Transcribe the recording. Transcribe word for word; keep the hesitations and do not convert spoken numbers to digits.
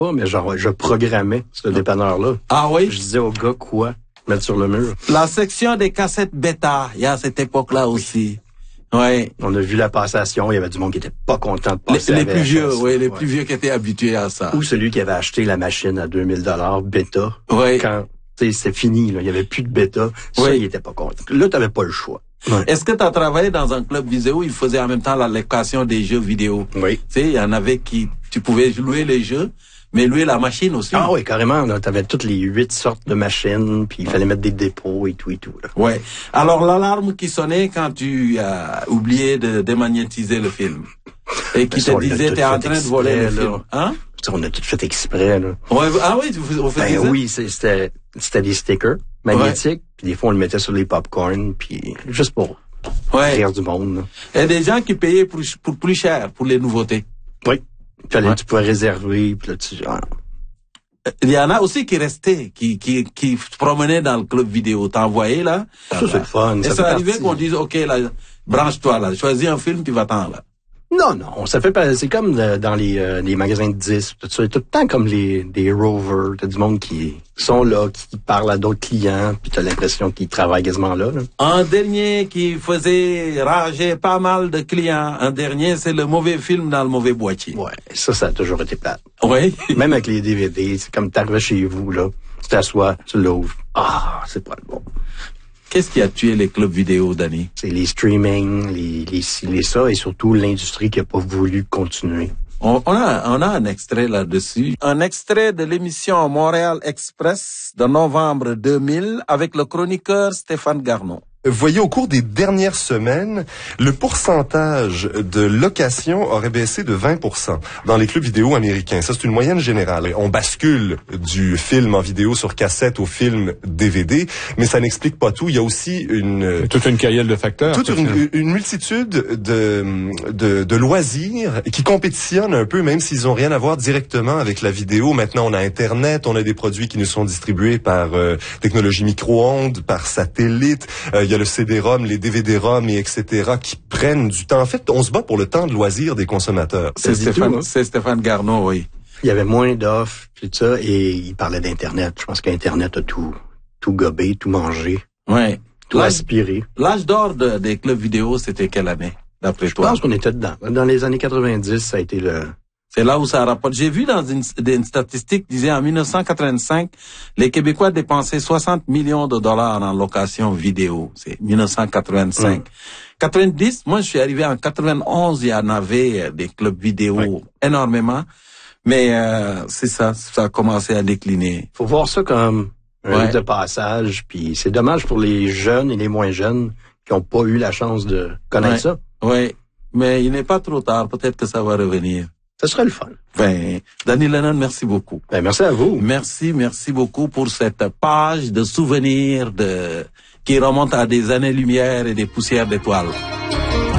pas, mais genre, je programmais ce dépanneur-là. Ah oui? Je disais aux gars quoi mettre sur le mur. La section des cassettes bêta, il y a cette époque-là aussi. Ouais. On a vu la passation, il y avait du monde qui était pas content de passer. Les, les plus vieux, oui, les ouais. plus vieux qui étaient habitués à ça. Ou celui qui avait acheté la machine à deux mille dollars bêta. Oui. Quand, tu sais, c'était fini, là. Il y avait plus de bêta. Ça, Oui. il était pas content. Là, t'avais pas le choix. Ouais. Est-ce que tu as travaillé dans un club vidéo où il faisait en même temps la location des jeux vidéo? Oui. Tu sais, il y en avait qui, tu pouvais louer les jeux, mais louer la machine aussi. Ah oui, carrément. Là, t'avais toutes les huit sortes de machines, puis il fallait mettre des dépôts et tout et tout. Là. Ouais. Alors l'alarme qui sonnait quand tu as oublié de démagnétiser le film et qui ça, te disait t'es en train de voler le là. film, hein? Ça, on a tout fait exprès là. Ouais. Ah oui, vous, vous faisiez Ben ça? oui, c'est- c'était c'était des stickers magnétiques, puis des fois on le mettait sur les popcorn, puis juste pour Ouais. rire du monde. Là. Il y a des gens qui payaient pour, pour plus cher pour les nouveautés. Oui. Fallait, Ouais. tu pouvais réserver, puis là tu ah, Il y en a aussi qui restaient, qui qui qui se promenaient dans le club vidéo. T'as envoyé là? ça c'est le fun. Et ça ça fait arrivait partie. qu'on dise ok là, branche-toi là, choisis un film puis va-t'en là. Non, non, ça fait pas. C'est comme de- dans les, euh, les magasins de disques, tout ça. Tout le temps comme les des rovers, t'as du monde qui sont là, qui parlent à d'autres clients, puis t'as l'impression qu'ils travaillent quasiment là. là. Un dernier qui faisait rager pas mal de clients, un dernier, c'est le mauvais film dans le mauvais boîtier. Ouais, ça, ça a toujours été plate. Oui. Même avec les D V D, c'est comme t'arrivais chez vous là, tu t'assois, tu l'ouvres. Ah, c'est pas le bon. Qu'est-ce qui a tué les clubs vidéo, Danny? C'est les streaming, les les ci, les ça, et surtout l'industrie qui a pas voulu continuer. On, on a, on a un extrait là-dessus. Un extrait de l'émission Montréal Express de novembre deux mille avec le chroniqueur Stéphane Garneau. Vous voyez, au cours des dernières semaines, le pourcentage de location aurait baissé de vingt pour cent dans les clubs vidéo américains. Ça, c'est une moyenne générale. On bascule du film en vidéo sur cassette au film D V D, mais ça n'explique pas tout. Il y a aussi une... Toute une carrière de facteurs. Toute une, une multitude de, de, de loisirs qui compétitionnent un peu, même s'ils ont rien à voir directement avec la vidéo. Maintenant, on a Internet, on a des produits qui nous sont distribués par euh, technologie micro-ondes, par satellite. Euh, il y a le C D-ROM, les D V D-ROM, et et cetera qui prennent du temps. En fait, on se bat pour le temps de loisir des consommateurs. C'est dit Stéphane, tout, hein? c'est Stéphane Garneau, oui. Il y avait moins d'offres, tout ça, et il parlait d'Internet. Je pense qu'Internet a tout tout gobé, tout mangé, Ouais. tout L'âge, aspiré. l'âge d'or de- des clubs vidéo, c'était quelle année, d'après Je toi? pense qu'on était dedans. Dans les années quatre-vingt-dix, ça a été le... C'est là où ça rapporte. J'ai vu dans une, une statistique qui disait en mille neuf cent quatre-vingt-cinq, les Québécois dépensaient soixante millions de dollars en location vidéo. C'est mille neuf cent quatre-vingt-cinq. Mm. quatre-vingt-dix, moi je suis arrivé en quatre-vingt-onze, il y en avait euh, des clubs vidéo Oui. énormément. Mais euh, c'est ça, ça a commencé à décliner. Faut voir ça comme un Ouais. rite de passage, puis c'est dommage pour les jeunes et les moins jeunes qui n'ont pas eu la chance de connaître Ouais. ça. Oui, mais il n'est pas trop tard, peut-être que ça va revenir. Ce serait le fun. Ben, Danny Lennon, merci beaucoup. Ben, merci à vous. Merci, merci beaucoup pour cette page de souvenirs de qui remonte à des années-lumière et des poussières d'étoiles.